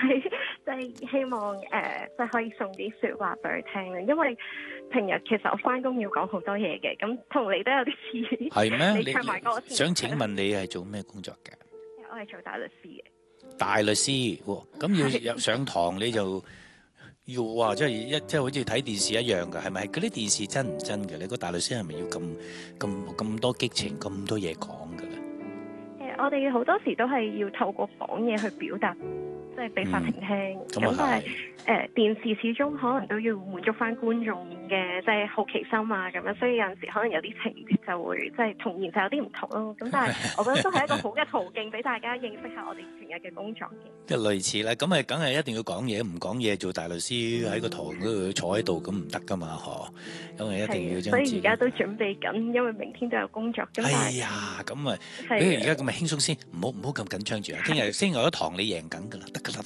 係即係希望即係可以送啲説話俾佢聽啦。因為平日其實我翻工要講好多嘢嘅，咁同你都有啲似。 係咩？ 你唱埋歌先。 想請問你係做咩工作嘅？ 我係做大律師嘅。 大律師喎，咁要上堂你就要哇，即係好似睇電視一樣㗎，係咪？嗰啲電視真唔真嘅？你個大律師係咪要咁多激情、咁多嘢講㗎咧？ 我哋好多時都係要透過講嘢去表達，即係俾法庭聽。咁但係電視始終可能都要滿足翻觀眾嘅即係好奇心啊咁樣，所以有陣時可能有啲情節就會即係同現實有啲唔同咯。咁但係我覺得都係一個好嘅途徑，俾大家認識下我哋平日嘅工作嘅。 即係類似啦，咁咪梗係一定要講嘢，唔講嘢做大律師喺個堂嗰度坐喺度咁唔得噶嘛，嗬？因為一定要將自己。 所以而家都準備緊，因為明天都有工作。 哎呀，咁啊，而家咁咪輕鬆先，唔好咁緊張住啊！聽日星期一堂你贏緊噶啦，得噶啦。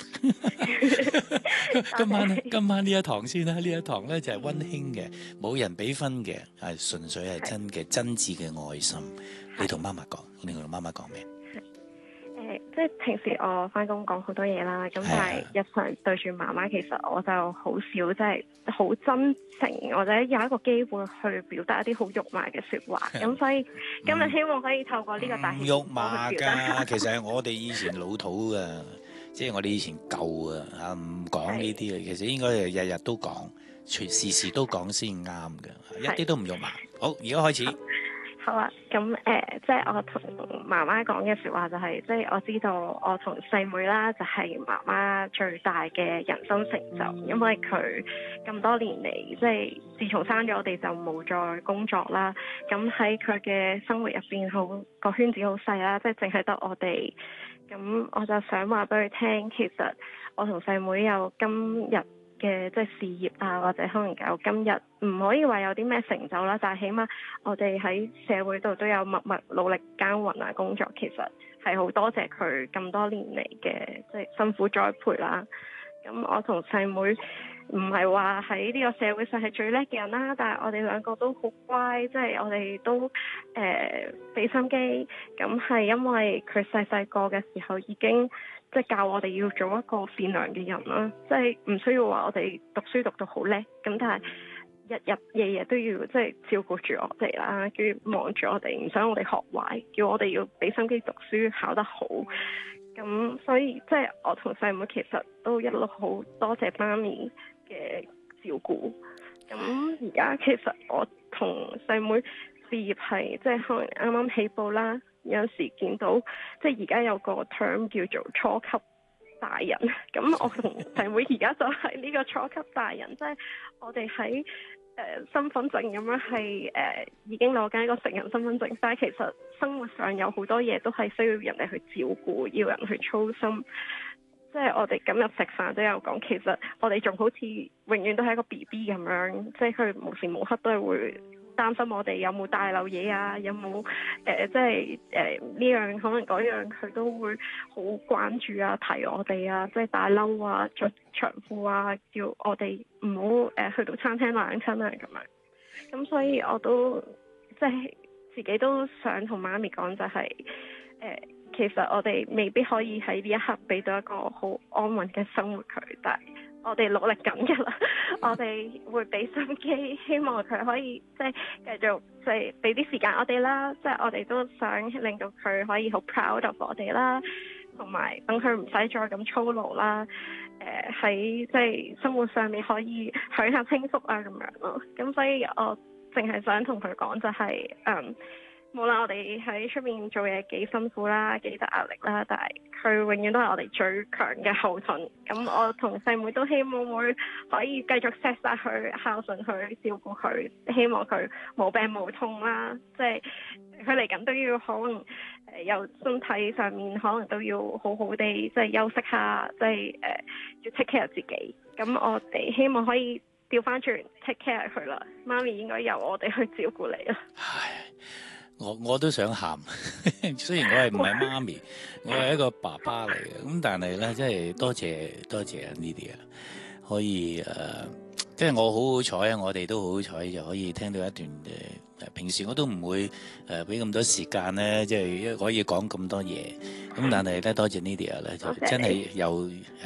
今晚呢一堂先啦，呢一堂咧就係溫馨嘅，冇人俾分嘅，係純粹係真嘅真摯嘅愛心。你同媽媽講，你同媽媽講咩？ 即係平時我翻工講好多嘢啦，咁但係日常對住媽媽，其實我就好少即係好真誠或者有一個機會去表達一啲好肉麻嘅説話，咁所以今日希望可以透過呢個大戲肉麻㗎，其實係我哋以前老土㗎，即係我哋以前舊啊，唔講呢啲嘅，其實應該係日日都講，時時都講先啱嘅，一啲都唔肉麻。好，而家開始。 好啊，咁即係我同媽媽講嘅説話就係，即係我知道我同細妹啦，就係媽媽最大嘅人生成就，因為佢咁多年嚟，即係自從生咗我哋就冇再工作啦。咁喺佢嘅生活入邊，好個圈子好細啦，即係淨係得我哋。咁我就想話俾佢聽，其實我同細妹有今日嘅即係事業啊，或者可能有今日唔可以話有啲咩成就啦，但係起碼我哋喺社會度都有默默努力耕耘啊，工作其實係好多謝佢咁多年嚟嘅即係辛苦栽培啦。咁我同細妹唔係話喺呢個社會上係最叻嘅人啦，但係我哋兩個都好乖，即係我哋都俾心機。咁係因為佢細個嘅時候已經即係教我哋要做一個善良嘅人啦，即係唔需要話我哋讀書讀到好叻，咁但係日日夜夜都要即係照顧住我哋啦，跟住望住我哋，唔想我哋學壞，叫我哋要俾心機讀書考得好。咁所以即係我同細妹其實都一路好多謝媽咪嘅照顧。咁而家其實我同細妹事業係即係可能啱啱起步啦，有時見到即係而家有個 term 叫做初級大人，咁我同細妹而家就係呢個初級大人，即係我哋喺身份證咁樣係已經攞緊一個成人身份證，但係其實生活上有好多嘢都係需要人哋去照顧，要人去操心。即係我哋今日食飯都有講，其實我哋仲好似永遠都係一個 BB 咁樣，即係佢無時無刻都係會擔心我哋有冇帶漏嘢啊，有冇即係呢樣可能嗰樣，佢都會好關注啊，提我哋啊，即係帶褸啊，着長褲啊，叫我哋唔好去到餐廳冷親啊咁樣。咁所以我都即係自己都想同媽咪講，就係其實我哋未必可以喺呢一刻俾到一個好安穩嘅生活佢，但係我哋努力緊㗎啦，我哋會俾心機，希望佢可以即係繼續即係俾啲時間我哋啦，即係我哋都想令到佢可以好 proud of 我哋啦，同埋等佢唔使再咁操勞啦，喺即係生活上面可以享下清福啊咁樣咯。咁所以我淨係想同佢講就係無論我哋喺出面做嘢幾辛苦啦，幾大壓力啦，但係佢永遠都係我哋最強嘅後盾。咁我同細妹都希望會可以繼續錫晒佢，孝順佢，照顧佢，希望佢冇病冇痛啦。即係佢嚟緊都要可能有身體上面可能都要好好地即係休息下，即係要 take care 自己。咁我哋希望可以調翻轉 take care 佢啦。媽咪應該由我哋去照顧你啦。 我都想喊，雖然我係唔係媽咪，我係一個爸爸嚟嘅，咁但係咧，真係多謝呢啲啊，可以即係我好好彩啊，我哋都好好彩就可以聽到一段平時我都唔會俾咁多時間咧，即係可以講咁多嘢，咁但係咧多謝呢啲啊咧，就真係由